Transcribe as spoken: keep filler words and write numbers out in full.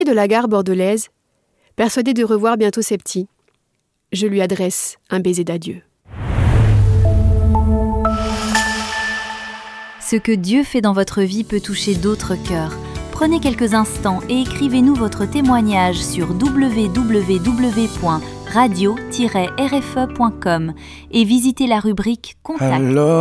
de la gare bordelaise, persuadé de revoir bientôt ses petits. Je lui adresse un baiser d'adieu. Ce que Dieu fait dans votre vie peut toucher d'autres cœurs. Prenez quelques instants et écrivez-nous votre témoignage sur w w w point radio tiret r f e point com et visitez la rubrique Contact. Alors